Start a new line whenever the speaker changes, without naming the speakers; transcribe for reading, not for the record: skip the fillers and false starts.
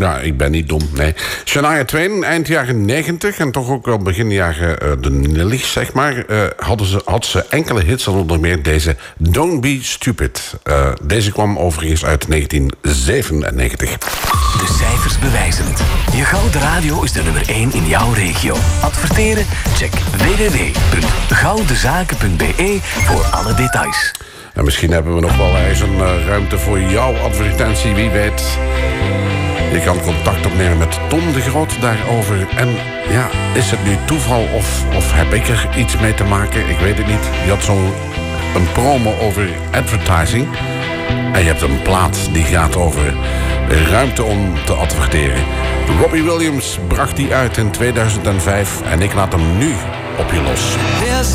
Ja, ik ben niet dom, nee. Shania Twain, eind jaren 90 en toch ook wel begin jaren de nullig, zeg maar... had ze enkele hits, onder meer deze Don't Be Stupid. Deze kwam overigens uit 1997.
De cijfers bewijzen het. Je Gouden Radio is de nummer 1 in jouw regio. Adverteren? Check www.goudenzaken.be voor alle details.
En misschien hebben we nog wel eens een ruimte voor jouw advertentie, wie weet. Je kan contact opnemen met Tom de Groot daarover. En ja, is het nu toeval of heb ik er iets mee te maken? Ik weet het niet. Je had zo'n promo over advertising. En je hebt een plaat die gaat over ruimte om te adverteren. Robbie Williams bracht die uit in 2005 en ik laat hem nu op je los.